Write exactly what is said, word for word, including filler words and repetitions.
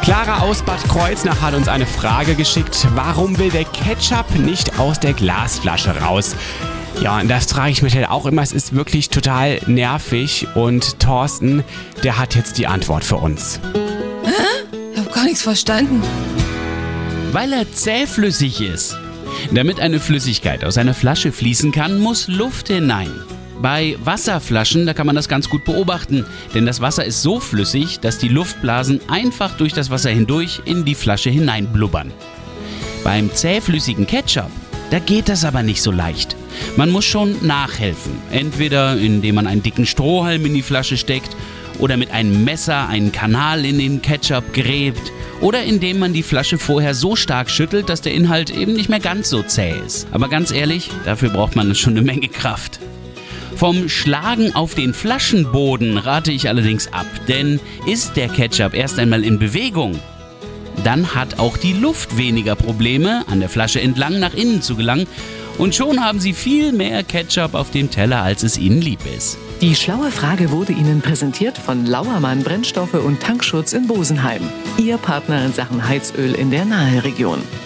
Clara aus Bad Kreuznach hat uns eine Frage geschickt. Warum will der Ketchup nicht aus der Glasflasche raus? Ja, und das frage ich mich halt auch immer. Es ist wirklich total nervig. Und Thorsten, der hat jetzt die Antwort für uns. Hä? Ich habe gar nichts verstanden. Weil er zähflüssig ist. Damit eine Flüssigkeit aus einer Flasche fließen kann, muss Luft hinein. Bei Wasserflaschen, da kann man das ganz gut beobachten, denn das Wasser ist so flüssig, dass die Luftblasen einfach durch das Wasser hindurch in die Flasche hineinblubbern. Beim zähflüssigen Ketchup, da geht das aber nicht so leicht. Man muss schon nachhelfen, entweder indem man einen dicken Strohhalm in die Flasche steckt oder mit einem Messer einen Kanal in den Ketchup gräbt oder indem man die Flasche vorher so stark schüttelt, dass der Inhalt eben nicht mehr ganz so zäh ist. Aber ganz ehrlich, dafür braucht man schon eine Menge Kraft. Vom Schlagen auf den Flaschenboden rate ich allerdings ab, denn ist der Ketchup erst einmal in Bewegung, dann hat auch die Luft weniger Probleme, an der Flasche entlang nach innen zu gelangen und schon haben Sie viel mehr Ketchup auf dem Teller, als es Ihnen lieb ist. Die schlaue Frage wurde Ihnen präsentiert von Lauermann Brennstoffe und Tankschutz in Bosenheim. Ihr Partner in Sachen Heizöl in der Naheregion.